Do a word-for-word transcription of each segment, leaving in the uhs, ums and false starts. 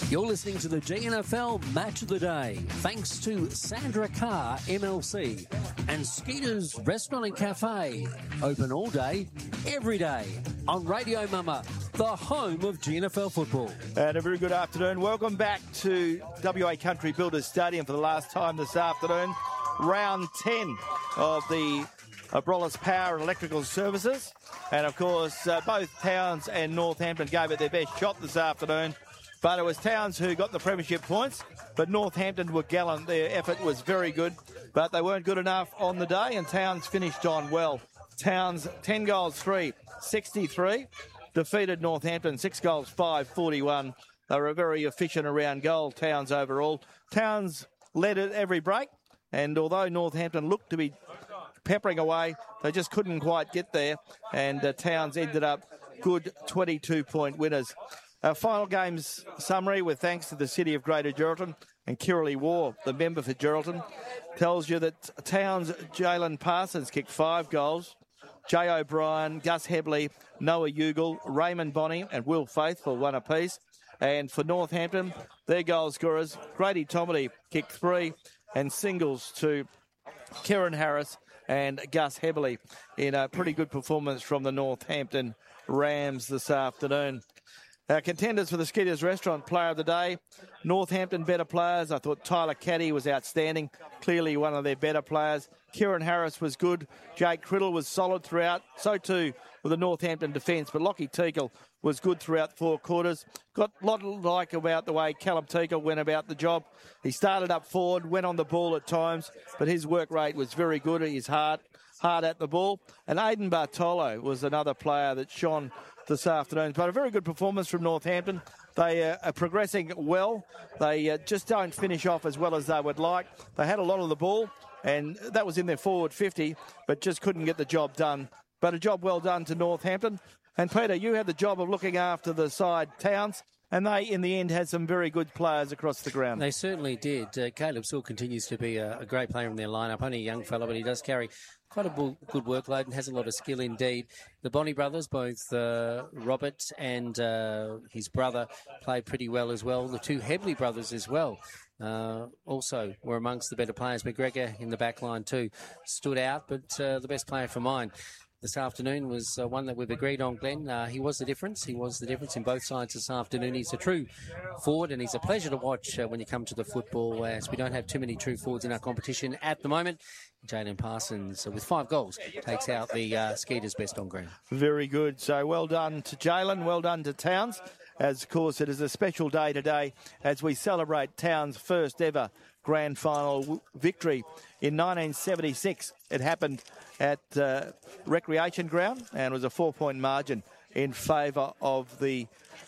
You're listening to the G N F L Match of the Day, thanks to Sandra Carr M L C and Skeeter's Restaurant and Cafe, open all day, every day, on Radio Mama, the home of G N F L football. And a very good afternoon. Welcome back to W A Country Builders Stadium for the last time this afternoon. Round ten of the Abrolhos Power and Electrical Services. And, of course, uh, both Towns and Northampton gave it their best shot this afternoon. But it was Towns who got the premiership points, but Northampton were gallant. Their effort was very good, but they weren't good enough on the day, and Towns finished on well. Towns, ten goals, three, sixty-three. Defeated Northampton, six goals, five, forty-one. They were a very efficient around goal, Towns overall. Towns led at every break, and although Northampton looked to be peppering away, they just couldn't quite get there, and uh, Towns ended up good twenty-two point winners. Our final games summary, with thanks to the City of Greater Geraldton and Kirralie War, the member for Geraldton, tells you that Towns' Jalen Parsons kicked five goals. Jay O'Brien, Gus Hebley, Noah Ugle, Raymond Bonney and Will Faithful one apiece. And for Northampton, their goal scorers, Grady Tomedy kicked three, and singles to Kieran Harris and Gus Hebley in a pretty good performance from the Northampton Rams this afternoon. Our contenders for the Skeeter's Restaurant Player of the Day, Northampton better players. I thought Tyler Caddy was outstanding, clearly one of their better players. Kieran Harris was good. Jake Criddle was solid throughout. So too with the Northampton defence, but Lockie Teagle was good throughout four quarters. Got a lot to like about the way Callum Teagle went about the job. He started up forward, went on the ball at times, but his work rate was very good. He's hard, hard at the ball. And Aidan Bartolo was another player that shone this afternoon. But a very good performance from Northampton. They uh, are progressing well. They uh, just don't finish off as well as they would like. They had a lot of the ball, and that was in their forward fifty, but just couldn't get the job done. But a job well done to Northampton. And Peter, you had the job of looking after the side Towns, and they, in the end, had some very good players across the ground. They certainly did. Uh, Caleb Saul continues to be a, a great player in their lineup. Only a young fellow, but he does carry quite a bu- good workload and has a lot of skill indeed. The Bonney brothers, both uh, Robert and uh, his brother, played pretty well as well. The two Hebley brothers as well uh, also were amongst the better players. McGregor in the back line too stood out, but uh, the best player for mine this afternoon was uh, one that we've agreed on, Glenn. Uh, he was the difference. He was the difference in both sides this afternoon. He's a true forward, and he's a pleasure to watch uh, when you come to the football, as we don't have too many true forwards in our competition at the moment. Jalen Parsons, uh, with five goals, takes out the uh, Skeeters best on ground. Very good. So well done to Jalen, well done to Towns. As, of course, it is a special day today as we celebrate Towns' first ever grand final w- victory in nineteen seventy-six. It happened at uh, Recreation Ground and was a four-point margin in favour of the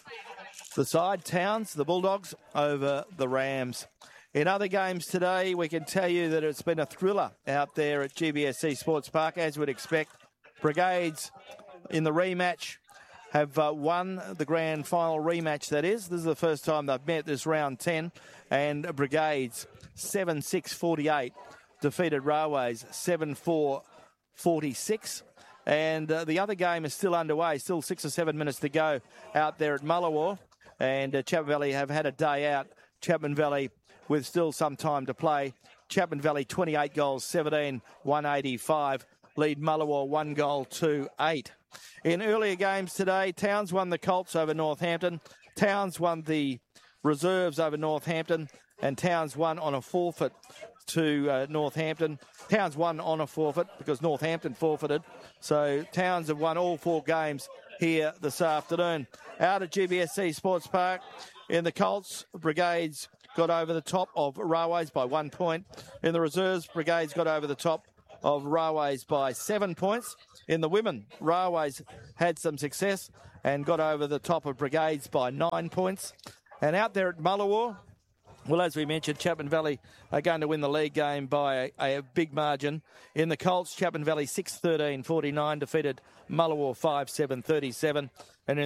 the side, Towns, the Bulldogs, over the Rams. In other games today, we can tell you that it's been a thriller out there at G B S C Sports Park, as we'd expect. Brigades in the rematch have uh, won the grand final rematch, that is. This is the first time they've met this round ten. And Brigades, seven six forty-eight, defeated Railways, seven four forty-six. And uh, the other game is still underway, still six or seven minutes to go out there at Mullawar. And uh, Chapman Valley have had a day out. Chapman Valley with still some time to play. Chapman Valley, twenty-eight goals, seventeen, one eighty-five. Lead Mullawar, one goal, two eight. In earlier games today, Towns won the Colts over Northampton. Towns won the Reserves over Northampton. And Towns won on a forfeit to uh, Northampton. Towns won on a forfeit because Northampton forfeited. So Towns have won all four games here this afternoon. Out at G B S C Sports Park, in the Colts, Brigades got over the top of Railways by one point. In the Reserves, Brigades got over the top of Railways by seven points. In the women, Railways had some success and got over the top of Brigades by nine points. And out there at Mullawar, well, as we mentioned, Chapman Valley are going to win the league game by a, a big margin. In the Colts, Chapman Valley six thirteen forty-nine defeated Mullawar five seven thirty-seven. And in